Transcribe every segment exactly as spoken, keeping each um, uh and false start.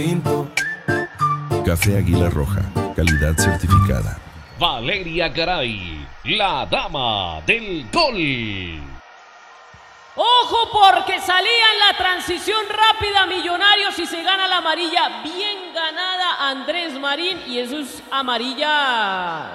Café Águila Roja, calidad certificada. Valeria Garay, la dama del gol. Ojo porque salía en la transición rápida Millonarios y se gana la amarilla bien ganada Andrés Marín, y eso es amarilla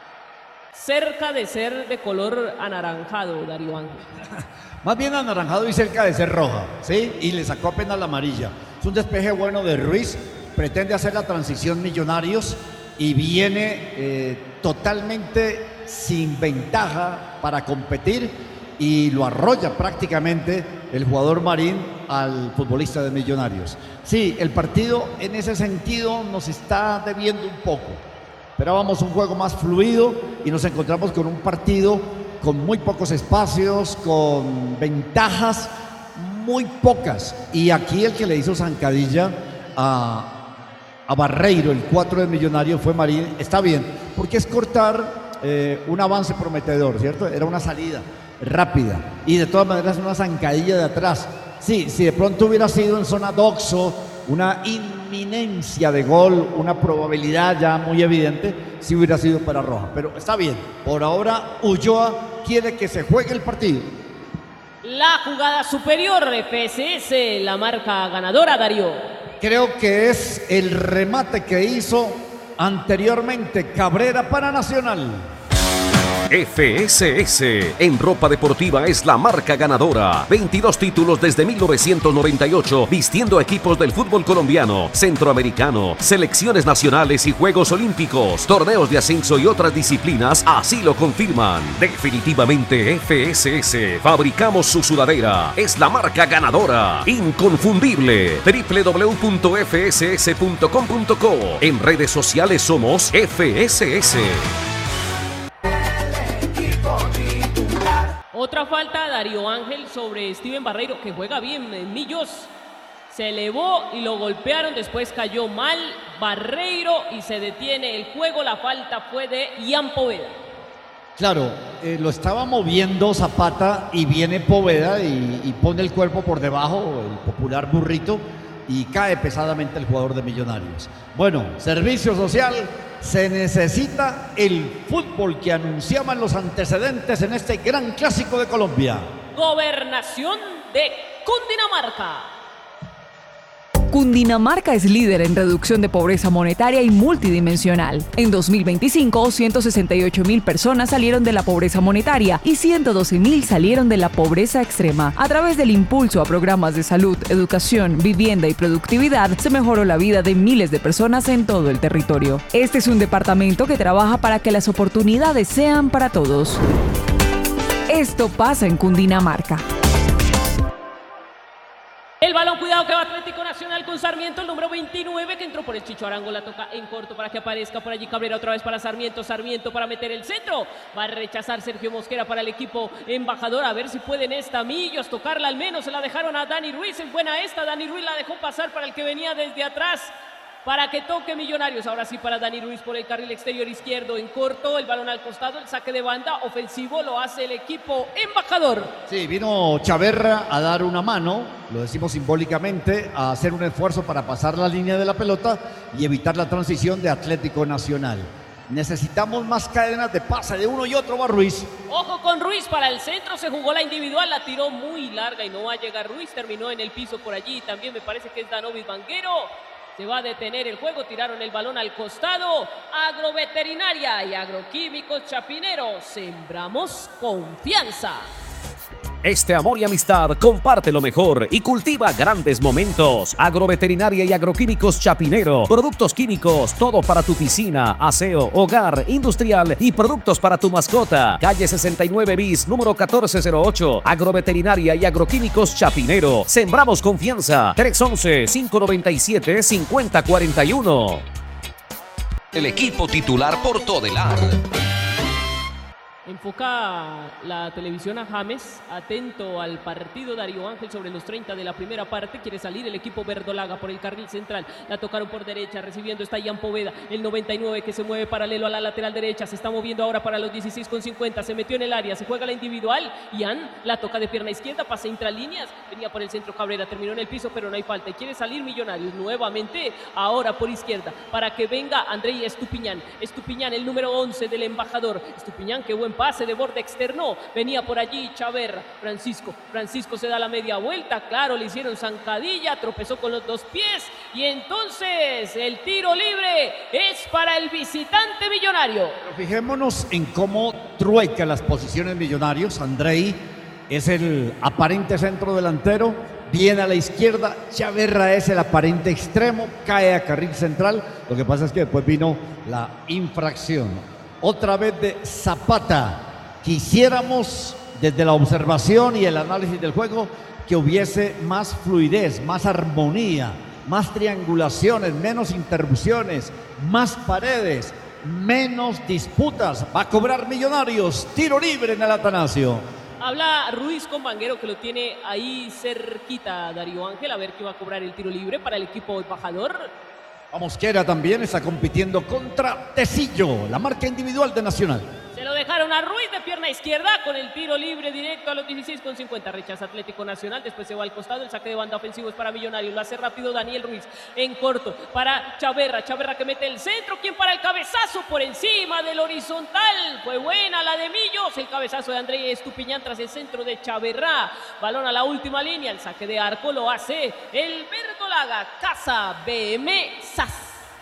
cerca de ser de color anaranjado, Darío Ángel. Más bien anaranjado y cerca de ser roja, ¿sí? Y le sacó apenas la amarilla. Es un despeje bueno de Ruiz, pretende hacer la transición Millonarios y viene eh, totalmente sin ventaja para competir y lo arrolla prácticamente el jugador Marín al futbolista de Millonarios. Sí, el partido en ese sentido nos está debiendo un poco. Esperábamos un juego más fluido y nos encontramos con un partido con muy pocos espacios, con ventajas muy pocas. Y aquí el que le hizo zancadilla a, a Barreiro, el cuatro de Millonarios, fue Marín. Está bien, porque es cortar eh, un avance prometedor, ¿cierto? Era una salida rápida y de todas maneras una zancadilla de atrás. Sí, si de pronto hubiera sido en zona doxo, una inminencia de gol, una probabilidad ya muy evidente, si hubiera sido para roja. Pero está bien, por ahora Ulloa quiere que se juegue el partido. La jugada superior, F S S, la marca ganadora, Darío. Creo que es el remate que hizo anteriormente Cabrera para Nacional. F S S en ropa deportiva es la marca ganadora. veintidós títulos desde mil novecientos noventa y ocho vistiendo equipos del fútbol colombiano, centroamericano, selecciones nacionales y Juegos Olímpicos, torneos de ascenso y otras disciplinas así lo confirman. Definitivamente F S S, fabricamos su sudadera, es la marca ganadora, inconfundible. doble u doble u doble u punto efe ese ese punto com punto co. En redes sociales somos F S S. Otra falta, Darío Ángel, sobre Steven Barreiro, que juega bien. Millos se elevó y lo golpearon, después cayó mal Barreiro y se detiene el juego. La falta fue de Ian Poveda. Claro, eh, lo estaba moviendo Zapata y viene Poveda y, y pone el cuerpo por debajo, el popular burrito, y cae pesadamente el jugador de Millonarios. Bueno, servicio social. Se necesita el fútbol que anunciaban los antecedentes en este gran clásico de Colombia. Gobernación de Cundinamarca. Cundinamarca es líder en reducción de pobreza monetaria y multidimensional. En dos mil veinticinco, ciento sesenta y ocho mil personas salieron de la pobreza monetaria y ciento doce mil salieron de la pobreza extrema. A través del impulso a programas de salud, educación, vivienda y productividad, se mejoró la vida de miles de personas en todo el territorio. Este es un departamento que trabaja para que las oportunidades sean para todos. Esto pasa en Cundinamarca. El balón, cuidado que va Atlético Nacional con Sarmiento, el número veintinueve que entró por el Chicho Arango, la toca en corto para que aparezca por allí Cabrera otra vez para Sarmiento, Sarmiento para meter el centro, va a rechazar Sergio Mosquera para el equipo embajador, a ver si pueden esta Millos tocarla al menos, se la dejaron a Dani Ruiz, en buena esta, Dani Ruiz la dejó pasar para el que venía desde atrás, para que toque Millonarios, ahora sí para Dani Ruiz por el carril exterior izquierdo en corto, el balón al costado, el saque de banda ofensivo lo hace el equipo embajador. Sí, vino Chaverra a dar una mano, lo decimos simbólicamente, a hacer un esfuerzo para pasar la línea de la pelota y evitar la transición de Atlético Nacional. Necesitamos más cadenas de pase de uno y otro, va Ruiz. Ojo con Ruiz para el centro, se jugó la individual, la tiró muy larga y no va a llegar Ruiz, terminó en el piso por allí, también me parece que es Danovis Vanguero. Se va a detener el juego, tiraron el balón al costado. Agroveterinaria y Agroquímicos Chapinero, sembramos confianza. Este amor y amistad comparte lo mejor y cultiva grandes momentos. Agroveterinaria y Agroquímicos Chapinero. Productos químicos, todo para tu piscina, aseo, hogar, industrial y productos para tu mascota. Calle sesenta y nueve bis, número catorce cero ocho. Agroveterinaria y Agroquímicos Chapinero. Sembramos confianza. tres once, cinco noventa y siete, cincuenta cuarenta y uno. El equipo titular por Todelar. Enfoca la televisión a James, atento al partido. Darío Ángel sobre los treinta de la primera parte. Quiere salir el equipo verdolaga por el carril central. La tocaron por derecha, recibiendo está Ian Poveda, el noventa y nueve, que se mueve paralelo a la lateral derecha. Se está moviendo ahora para los dieciséis con cincuenta. Se metió en el área, se juega la individual. Ian la toca de pierna izquierda, pasa intralíneas. Venía por el centro Cabrera, terminó en el piso, pero no hay falta. Y quiere salir Millonarios nuevamente, ahora por izquierda, para que venga Andrei Estupiñán. Estupiñán, el número once del embajador. Estupiñán, qué buen pase de borde externo, venía por allí Chaverra, Francisco, Francisco se da la media vuelta, claro, le hicieron zancadilla, tropezó con los dos pies y entonces el tiro libre es para el visitante Millonario. Pero fijémonos en cómo trueca las posiciones Millonarios. Andrei es el aparente centro delantero, viene a la izquierda, Chaverra es el aparente extremo, cae a carril central. Lo que pasa es que después vino la infracción, otra vez de Zapata. Quisiéramos, desde la observación y el análisis del juego, que hubiese más fluidez, más armonía, más triangulaciones, menos interrupciones, más paredes, menos disputas. Va a cobrar Millonarios, tiro libre en el Atanasio. Habla Ruiz con Vanguero, que lo tiene ahí cerquita, Darío Ángel, a ver qué va a cobrar el tiro libre para el equipo embajador. Mosquera también está compitiendo contra Tecillo, la marca individual de Nacional. Se lo dejaron a Ruiz de pierna izquierda con el tiro libre directo a los dieciséis con cincuenta. Rechaza Atlético Nacional, después se va al costado. El saque de banda ofensivo es para Millonarios. Lo hace rápido Daniel Ruiz en corto para Chaverra. Chaverra que mete el centro. ¿Quién para el cabezazo por encima del horizontal? Fue buena la de Millos. El cabezazo de Andrei Estupiñán tras el centro de Chaverra. Balón a la última línea. El saque de arco lo hace el verdolaga Casa B M S A S.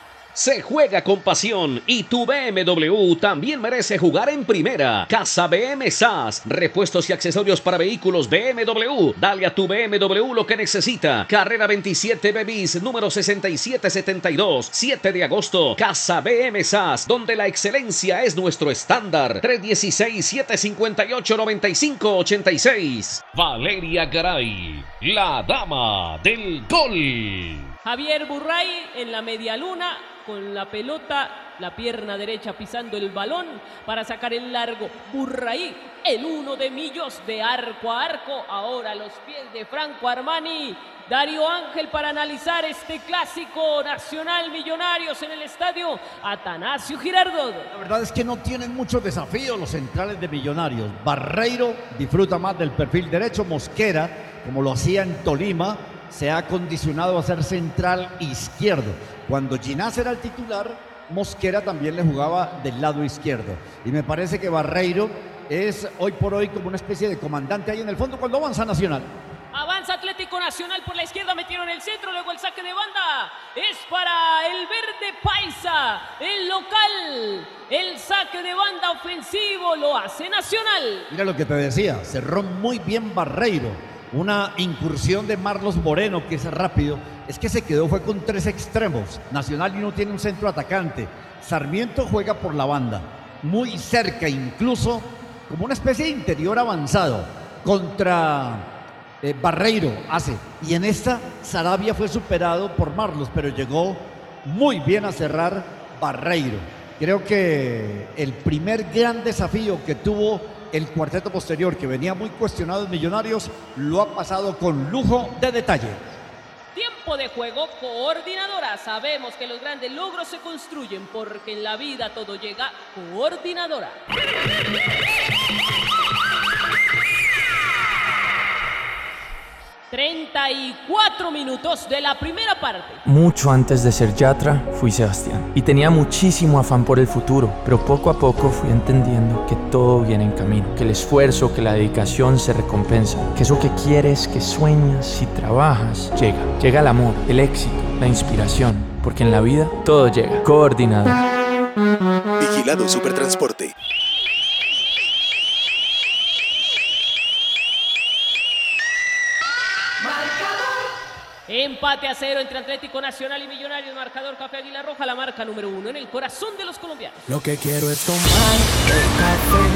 Se juega con pasión y tu B M W también merece jugar en primera. Casa B M S A S, repuestos y accesorios para vehículos B M W. Dale a tu B M W lo que necesita. Carrera veintisiete B bis, número sesenta y siete setenta y dos, siete de agosto. Casa B M S A S, donde la excelencia es nuestro estándar. tres uno seis, siete cinco ocho, nueve cinco ocho seis. Valeria Garay, la dama del gol. Javier Burray en la media luna, con la pelota, la pierna derecha pisando el balón para sacar el largo. Burray, el uno de Millos, de arco a arco, ahora a los pies de Franco Armani. Darío Ángel para analizar este clásico Nacional Millonarios en el estadio Atanasio Girardot. La verdad es que no tienen muchos desafíos los centrales de Millonarios. Barreiro disfruta más del perfil derecho. Mosquera, como lo hacía en Tolima, se ha condicionado a ser central izquierdo. Cuando Ginás era el titular, Mosquera también le jugaba del lado izquierdo. Y me parece que Barreiro es hoy por hoy como una especie de comandante ahí en el fondo cuando avanza Nacional. Avanza Atlético Nacional por la izquierda, metieron el centro, luego el saque de banda. Es para el verde paisa, el local. El saque de banda ofensivo lo hace Nacional. Mira lo que te decía, cerró muy bien Barreiro. Una incursión de Marlos Moreno, que es rápido. Es que se quedó, fue con tres extremos. Nacional no tiene un centro atacante. Sarmiento juega por la banda, muy cerca, incluso como una especie de interior avanzado. Contra eh, Barreiro hace. Y en esta, Sarabia fue superado por Marlos, pero llegó muy bien a cerrar Barreiro. Creo que el primer gran desafío que tuvo el cuarteto posterior, que venía muy cuestionado en Millonarios, lo ha pasado con lujo de detalle. Tiempo de juego, Coordinadora. Sabemos que los grandes logros se construyen porque en la vida todo llega. Coordinadora. treinta y cuatro minutos de la primera parte. Mucho antes de ser Yatra, fui Sebastián y tenía muchísimo afán por el futuro, pero poco a poco fui entendiendo que todo viene en camino, que el esfuerzo, que la dedicación se recompensa, que eso que quieres, que sueñas y trabajas, llega. Llega el amor, el éxito, la inspiración, porque en la vida todo llega. Coordinado. Vigilado Supertransporte. Empate a cero entre Atlético Nacional y Millonarios. Marcador Café Águila Roja, la marca número uno en el corazón de los colombianos. Lo que quiero es tomar el café